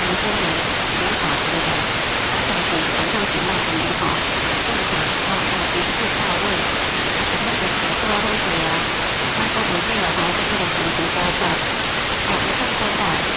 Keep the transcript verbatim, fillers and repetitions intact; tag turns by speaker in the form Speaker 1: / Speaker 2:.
Speaker 1: 说呢，领导这个上层台上领导很友好。